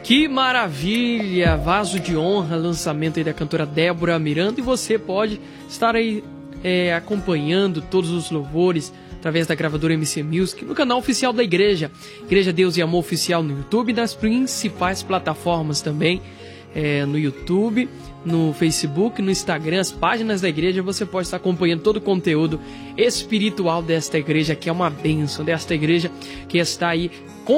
Que maravilha! Vaso de Honra, lançamento aí da cantora Débora Miranda. E você pode estar aí acompanhando todos os louvores através da gravadora MC Music no canal oficial da Igreja Deus e Amor Oficial no YouTube, nas principais plataformas também, no YouTube, no Facebook, no Instagram, as páginas da igreja. Você pode estar acompanhando todo o conteúdo espiritual desta igreja, que é uma bênção, desta igreja que está aí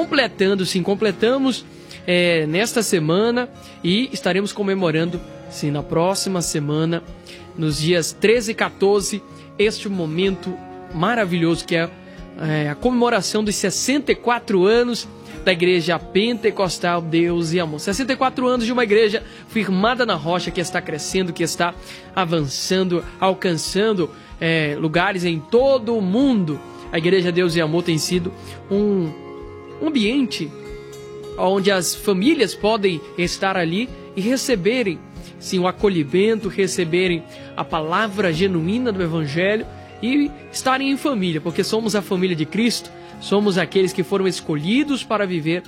completamos nesta semana, e estaremos comemorando, sim, na próxima semana, nos dias 13 e 14, este momento maravilhoso que é a comemoração dos 64 anos da Igreja Pentecostal Deus e Amor. 64 anos de uma igreja firmada na rocha, que está crescendo, que está avançando, alcançando lugares em todo o mundo. A Igreja Deus e Amor tem sido um ambiente onde as famílias podem estar ali e receberem, sim, o acolhimento, receberem a palavra genuína do Evangelho e estarem em família, porque somos a família de Cristo, somos aqueles que foram escolhidos para viver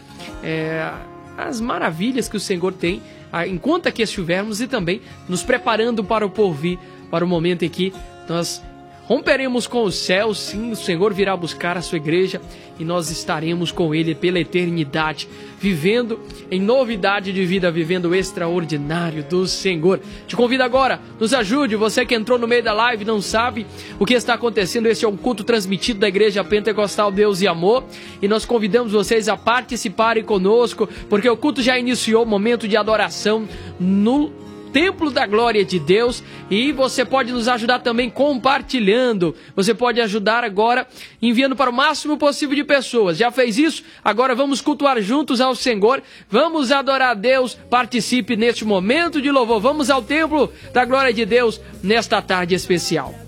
as maravilhas que o Senhor tem enquanto aqui estivermos, e também nos preparando para o porvir, para o momento em que nós romperemos com os céus. Sim, o Senhor virá buscar a sua igreja e nós estaremos com Ele pela eternidade, vivendo em novidade de vida, vivendo o extraordinário do Senhor. Te convido agora, nos ajude, você que entrou no meio da live e não sabe o que está acontecendo. Este é um culto transmitido da Igreja Pentecostal Deus e Amor, e nós convidamos vocês a participarem conosco, porque o culto já iniciou, momento de adoração no Templo da Glória de Deus, e você pode nos ajudar também compartilhando. Você pode ajudar agora enviando para o máximo possível de pessoas. Já fez isso? Agora vamos cultuar juntos ao Senhor, vamos adorar a Deus. Participe neste momento de louvor. Vamos ao Templo da Glória de Deus nesta tarde especial.